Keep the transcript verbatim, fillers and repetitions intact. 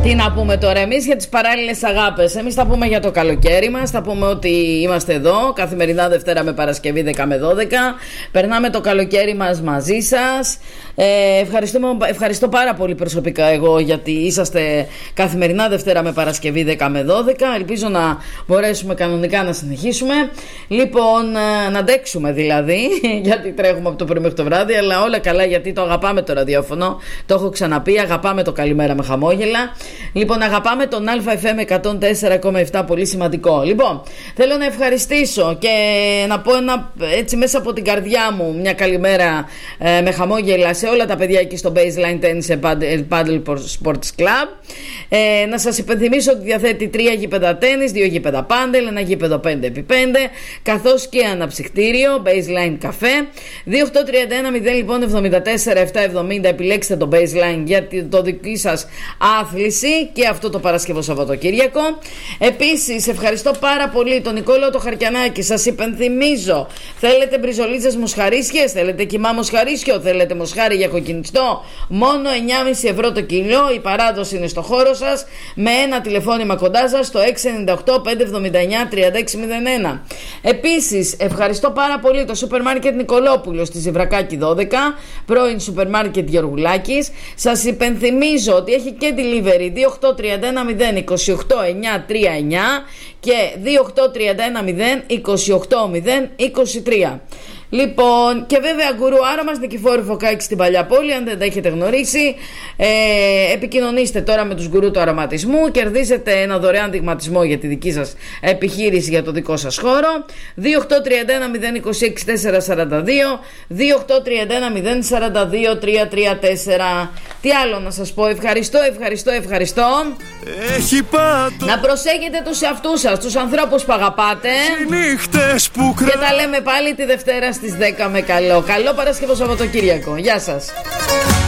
Τι να πούμε τώρα εμείς για τις παράλληλες αγάπες? Εμείς θα πούμε για το καλοκαίρι μας. Θα πούμε ότι είμαστε εδώ καθημερινά Δευτέρα με Παρασκευή δέκα με δώδεκα. Περνάμε το καλοκαίρι μας μαζί σας. ε, Ευχαριστώ πάρα πολύ προσωπικά εγώ, γιατί είσαστε καθημερινά Δευτέρα με Παρασκευή δέκα με δώδεκα. Ελπίζω να μπορέσουμε κανονικά να συνεχίσουμε. Λοιπόν, να αντέξουμε δηλαδή, γιατί τρέχουμε από το πρωί μέχρι το βράδυ. Αλλά όλα καλά, γιατί το αγαπάμε το ραδιόφωνο. Το έχω ξαναπεί, αγαπάμε το καλημέρα με χαμόγελα. Λοιπόν, αγαπάμε τον Α Εφ Εμ εκατόν τέσσερα κόμμα επτά, πολύ σημαντικό. Λοιπόν, θέλω να ευχαριστήσω και να πω ένα, έτσι μέσα από την καρδιά μου, μια καλημέρα ε, με χαμόγελα σε όλα τα παιδιά εκεί στο Baseline Tennis Paddle Sports Club. Ε, να σας υπενθυμίσω ότι διαθέτει τρία γήπεδα τένις, δύο γήπεδα πάντελ, ένα γήπεδο πέντε επί πέντε, καθώς και αναψυκτήριο Baseline Café. Δύο οκτώ τρία ένα μηδέν λοιπόν εβδομήντα τέσσερα επτακόσια εβδομήντα. Επιλέξτε το Baseline για το δική σας άθληση και αυτό το Παρασκευό Σαββατοκύριακο. Επίσης ευχαριστώ πάρα πολύ τον Νικόλαο το Χαρκιανάκη. Σας υπενθυμίζω, θέλετε μπριζολίτσες μοσχαρίσιες, θέλετε κιμά μοσχαρίσιο, θέλετε μοσχάρι για κοκκινιστό, μόνο εννιά κόμμα πέντε ευρώ το κιλό. Η παράδοση είναι στο χώρο σας, με ένα τηλεφώνημα κοντά σας στο έξι εννιά οκτώ πέντε εβδομήντα εννιά τριάντα έξι μηδέν ένα. Επίσης ευχαριστώ πάρα πολύ το σούπερ μάρκετ Νικολόπουλος στη Ζιβρακάκη δώδεκα, πρώην σούπερ μάρκετ Γεωργουλάκης. Σας υπενθυμίζω ότι έχει και delivery δύο οκτώ τρία ένα μηδέν είκοσι οκτώ εννιά τριάντα εννιά και δύο οκτώ τρία ένα μηδέν είκοσι οκτώ μηδέν είκοσι τρία. Λοιπόν, και βέβαια γκουρού άρωμας Νικηφόρου Φωκάκη στην Παλιά Πόλη, αν δεν τα έχετε γνωρίσει. ε, Επικοινωνήστε τώρα με τους γκουρού του αρωματισμού, κερδίζετε ένα δωρεάν δειγματισμό για τη δική σας επιχείρηση, για το δικό σας χώρο. Δύο οκτώ τρία ένα μηδέν είκοσι έξι τέσσερα σαράντα δύο, δύο οκτώ τρία ένα μηδέν σαράντα δύο τρία τρία τέσσερα. Τι άλλο να σας πω? Ευχαριστώ, ευχαριστώ, ευχαριστώ. Έχει πάτο. Να προσέχετε τους εαυτούς σας, τους ανθρώπους που αγαπάτε. Που κρά... Και τα λέμε πάλι τη Δευτέρα στις δέκα με καλό. Καλό Παρασκευό Σαββατοκύριακο. Γεια σας.